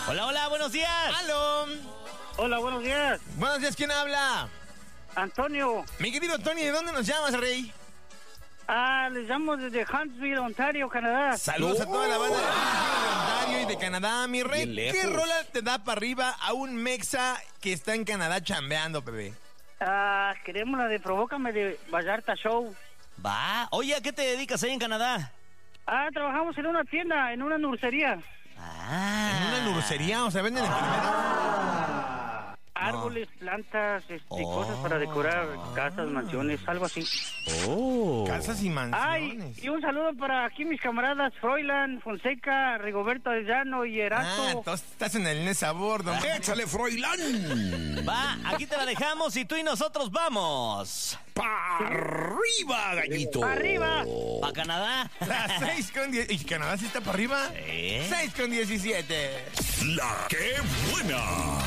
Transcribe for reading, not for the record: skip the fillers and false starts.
Hola, hola, buenos días. ¡Aló! Hola, buenos días. Buenos días, ¿quién habla? Antonio. Mi querido Tony, ¿de dónde nos llamas, rey? Les llamo desde Huntsville, Ontario, Canadá. Saludos a toda la banda de Ontario y de Canadá, mi rey. Bien lejos. ¿Qué rola te da para arriba a un mexa que está en Canadá chambeando, bebé? Queremos la de Provócame de Vallarta Show. Va. Oye, ¿a qué te dedicas ahí en Canadá? Trabajamos en una tienda, en una nursería. ¿En una nursería? O sea, ¿venden enfermeras? Árboles, plantas, cosas para decorar casas, mansiones, algo así. Casas y mansiones. Y un saludo para aquí mis camaradas Froilán, Fonseca, Rigoberto Arellano y Erasto. Entonces estás en el Nesabor, don. ¡Échale, Froilán! Va, aquí te la dejamos y tú y nosotros vamos. ¡Pa' arriba, gallito! ¡Pa' arriba! ¿Pa' Canadá? Las 6:10. ¿Y Canadá sí está para arriba? ¿Eh? 6:17. ¡La que buena!